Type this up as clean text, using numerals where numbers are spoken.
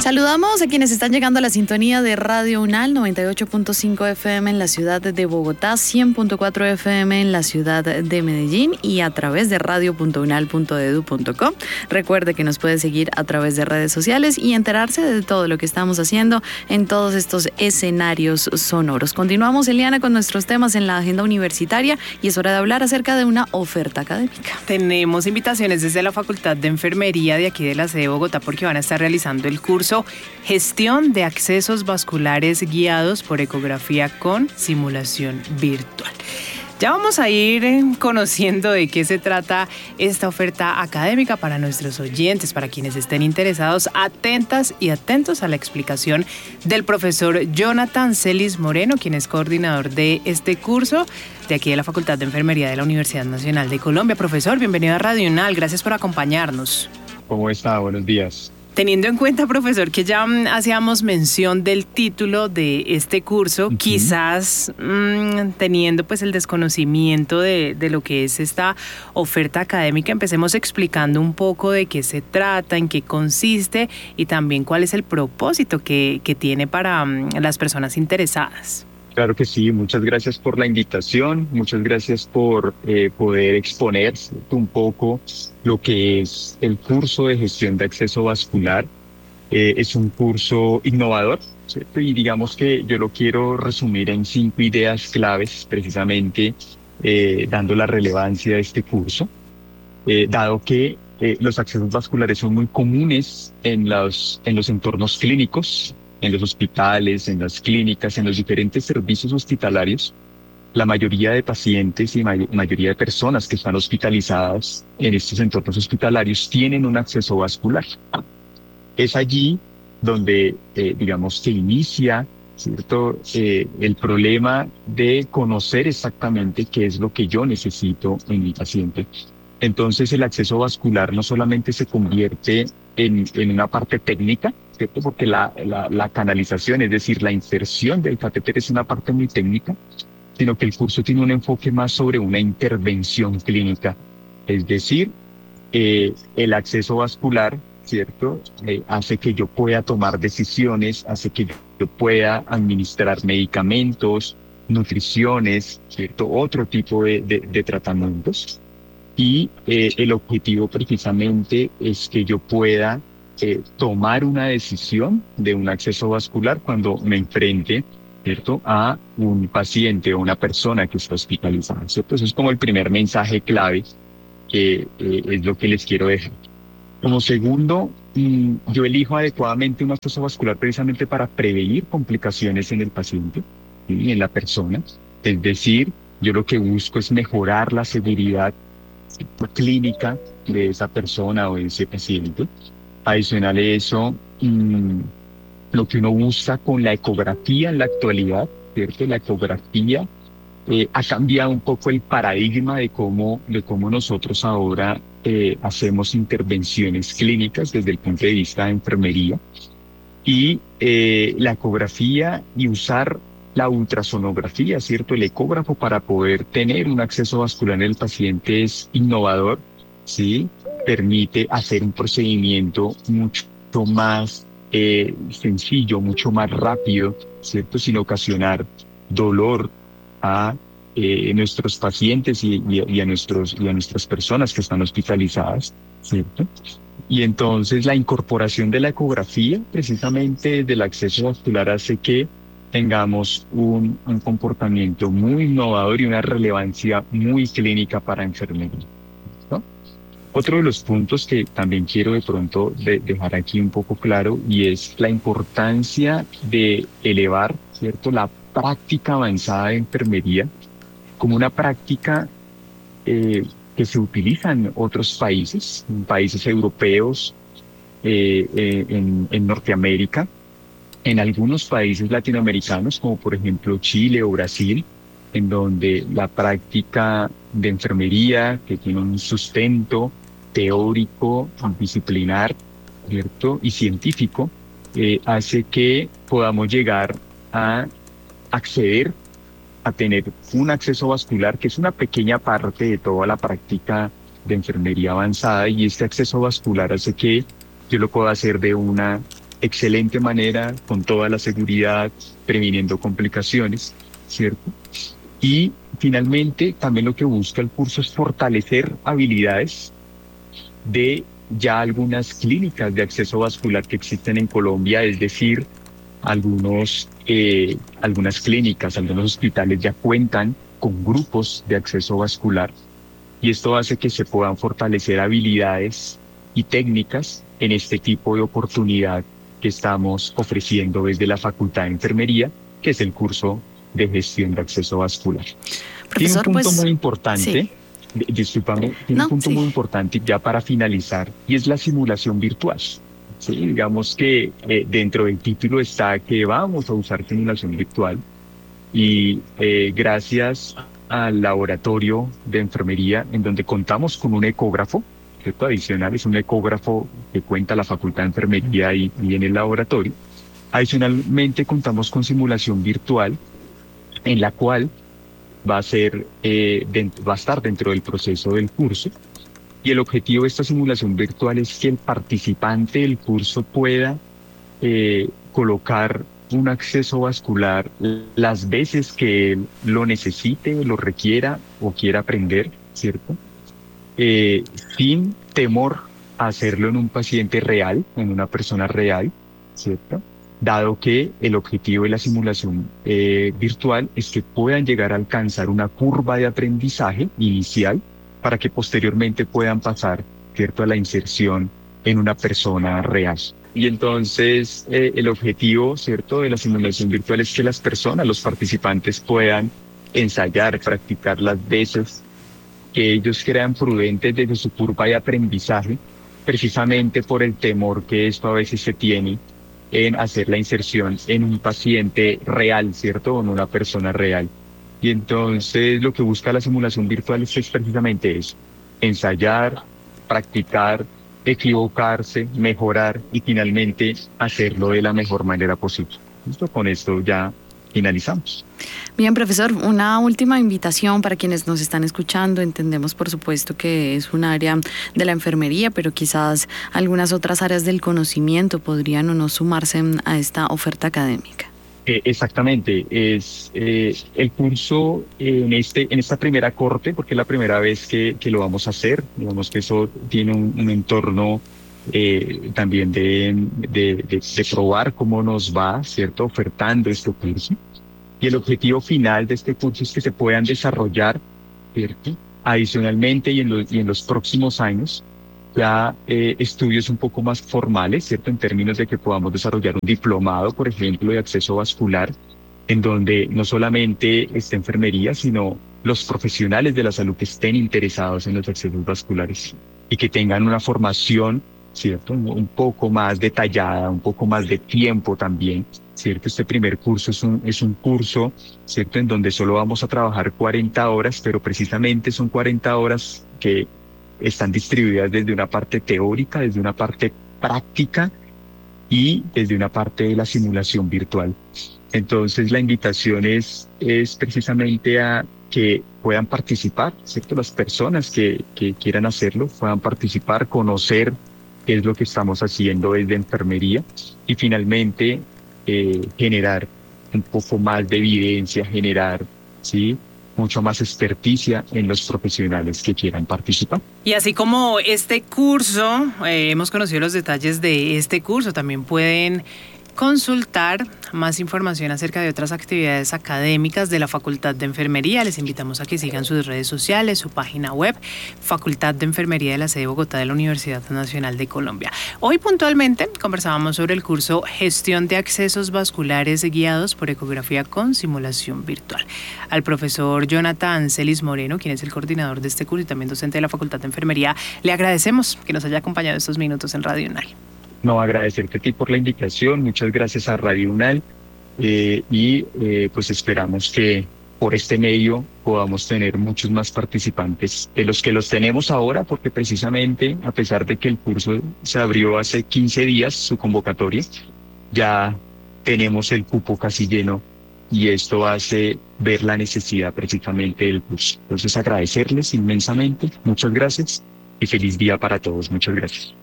Saludamos a quienes están llegando a la sintonía de Radio UNAL, 98.5 FM en la ciudad de Bogotá, 100.4 FM en la ciudad de Medellín y a través de radio.unal.edu.co. Recuerde que nos puede seguir a través de redes sociales y enterarse de todo lo que estamos haciendo en todos estos escenarios sonoros. Continuamos, Eliana, con nuestros temas en la agenda universitaria y es hora de hablar acerca de una oferta académica. Tenemos invitaciones desde la Facultad de Enfermería de aquí de la sede de Bogotá porque van a estar realizando el curso Gestión de Accesos Vasculares Guiados por Ecografía con Simulación Virtual. Ya vamos a ir conociendo de qué se trata esta oferta académica para nuestros oyentes, para quienes estén interesados, atentas y atentos a la explicación del profesor Jonathan Celis Moreno, quien es coordinador de este curso de aquí de la Facultad de Enfermería de la Universidad Nacional de Colombia. Profesor, bienvenido a Radio UNAL, gracias por acompañarnos. ¿Cómo está? Buenos días. Teniendo en cuenta, profesor, que ya hacíamos mención del título de este curso, quizás teniendo pues el desconocimiento de lo que es esta oferta académica, empecemos explicando un poco de qué se trata, en qué consiste y también cuál es el propósito que tiene para las personas interesadas. Claro que sí, muchas gracias por la invitación, muchas gracias por poder exponer un poco lo que es el curso de gestión de acceso vascular. Es un curso innovador, ¿cierto? Y digamos que yo lo quiero resumir en 5 ideas claves, precisamente dando la relevancia de este curso, dado que los accesos vasculares son muy comunes en los entornos clínicos, en los hospitales, en las clínicas, en los diferentes servicios hospitalarios. La mayoría de pacientes y mayoría de personas que están hospitalizadas en estos entornos hospitalarios tienen un acceso vascular. Es allí donde, digamos, se inicia, ¿cierto?, el problema de conocer exactamente qué es lo que yo necesito en mi paciente. Entonces, el acceso vascular no solamente se convierte en una parte técnica, ¿cierto? Porque la canalización, es decir, la inserción del catéter es una parte muy técnica, sino que el curso tiene un enfoque más sobre una intervención clínica. Es decir, el acceso vascular, ¿cierto?, hace que yo pueda tomar decisiones, hace que yo pueda administrar medicamentos, nutriciones, ¿cierto?, otro tipo de tratamientos. Y el objetivo precisamente es que yo pueda tomar una decisión de un acceso vascular cuando me enfrente, ¿cierto?, a un paciente o una persona que está hospitalizada, ¿cierto? Eso es como el primer mensaje clave que es lo que les quiero dejar. Como segundo, yo elijo adecuadamente un acceso vascular precisamente para prevenir complicaciones en el paciente, ¿sí?, en la persona. Es decir, yo lo que busco es mejorar la seguridad clínica de esa persona o de ese paciente. Adicional a eso, lo que uno busca con la ecografía en la actualidad, ¿cierto? La ecografía ha cambiado un poco el paradigma de cómo nosotros ahora hacemos intervenciones clínicas desde el punto de vista de enfermería. Y la ecografía y usar la ultrasonografía, ¿cierto?, el ecógrafo para poder tener un acceso vascular en el paciente es innovador, ¿sí? Permite hacer un procedimiento mucho más sencillo, mucho más rápido, ¿cierto?, sin ocasionar dolor a nuestros pacientes y a nuestras personas que están hospitalizadas, ¿cierto? Y entonces la incorporación de la ecografía precisamente del acceso vascular hace que tengamos un comportamiento muy innovador y una relevancia muy clínica para enfermería, ¿no? Otro de los puntos que también quiero de pronto dejar aquí un poco claro y es la importancia de elevar, ¿cierto?, la práctica avanzada de enfermería como una práctica que se utiliza en otros países, en países europeos, en Norteamérica, en algunos países latinoamericanos, como por ejemplo Chile o Brasil, en donde la práctica de enfermería, que tiene un sustento teórico, disciplinar, ¿cierto?, y científico, hace que podamos llegar a acceder a tener un acceso vascular que es una pequeña parte de toda la práctica de enfermería avanzada, y este acceso vascular hace que yo lo pueda hacer de una excelente manera, con toda la seguridad, previniendo complicaciones, ¿cierto? Y finalmente, también lo que busca el curso es fortalecer habilidades de ya algunas clínicas de acceso vascular que existen en Colombia, es decir, algunas clínicas, algunos hospitales ya cuentan con grupos de acceso vascular y esto hace que se puedan fortalecer habilidades y técnicas en este tipo de oportunidad que estamos ofreciendo desde la Facultad de Enfermería, que es el curso de gestión de acceso vascular. Profesor, tiene un punto pues, muy importante, sí. discúlpame, tiene un punto Sí. muy importante ya para finalizar, y es la simulación virtual. Sí, digamos que dentro del título está que vamos a usar simulación virtual y gracias al laboratorio de enfermería en donde contamos con un ecógrafo, ¿cierto? Adicional, es un ecógrafo que cuenta la Facultad de Enfermería y en el laboratorio. Adicionalmente contamos con simulación virtual en la cual va a estar dentro del proceso del curso. Y el objetivo de esta simulación virtual es que el participante del curso pueda colocar un acceso vascular las veces que él lo necesite, lo requiera o quiera aprender, ¿cierto? Sin temor a hacerlo en un paciente real, en una persona real, ¿cierto? Dado que el objetivo de la simulación virtual es que puedan llegar a alcanzar una curva de aprendizaje inicial para que posteriormente puedan pasar, ¿cierto?, a la inserción en una persona real. Y entonces el objetivo, ¿cierto?, de la simulación virtual es que las personas, los participantes puedan ensayar, practicar las veces que ellos crean prudentes desde su curva de aprendizaje, precisamente por el temor que esto a veces se tiene en hacer la inserción en un paciente real, ¿cierto?, o en una persona real. Y entonces lo que busca la simulación virtual es precisamente eso, ensayar, practicar, equivocarse, mejorar y finalmente hacerlo de la mejor manera posible. ¿Listo? Con esto ya finalizamos. Bien, profesor, una última invitación para quienes nos están escuchando. Entendemos, por supuesto, que es un área de la enfermería, pero quizás algunas otras áreas del conocimiento podrían o no sumarse a esta oferta académica. Exactamente, es el curso en esta primera corte, porque es la primera vez que lo vamos a hacer. Digamos que eso tiene un entorno también de probar cómo nos va, ¿cierto?, ofertando este curso. Y el objetivo final de este curso es que se puedan desarrollar, ¿cierto?, adicionalmente y en los próximos años, ya estudios un poco más formales, ¿cierto?, en términos de que podamos desarrollar un diplomado, por ejemplo, de acceso vascular, en donde no solamente esté enfermería, sino los profesionales de la salud que estén interesados en los accesos vasculares y que tengan una formación, ¿cierto?, un poco más detallada, un poco más de tiempo también, ¿cierto? Este primer curso es un curso, ¿cierto?, en donde solo vamos a trabajar 40 horas, pero precisamente son 40 horas que están distribuidas desde una parte teórica, desde una parte práctica y desde una parte de la simulación virtual. Entonces la invitación es precisamente a que puedan participar, ¿cierto? Las personas que quieran hacerlo puedan participar, conocer qué es lo que estamos haciendo desde enfermería y finalmente generar un poco más de evidencia, generar, ¿sí?, mucho más experticia en los profesionales que quieran participar. Y así como este curso, hemos conocido los detalles de este curso, también pueden consultar más información acerca de otras actividades académicas de la Facultad de Enfermería. Les invitamos a que sigan sus redes sociales, su página web, Facultad de Enfermería de la sede de Bogotá de la Universidad Nacional de Colombia. Hoy puntualmente conversábamos sobre el curso Gestión de Accesos Vasculares guiados por ecografía con simulación virtual. Al profesor Jonathan Celis Moreno, quien es el coordinador de este curso y también docente de la Facultad de Enfermería, le agradecemos que nos haya acompañado estos minutos en Radio UNAL. No, agradecerte a ti por la invitación, muchas gracias a Radio UNAL pues esperamos que por este medio podamos tener muchos más participantes de los que los tenemos ahora, porque precisamente a pesar de que el curso se abrió hace 15 días, su convocatoria, ya tenemos el cupo casi lleno y esto hace ver la necesidad precisamente del curso. Entonces agradecerles inmensamente, muchas gracias y feliz día para todos, muchas gracias.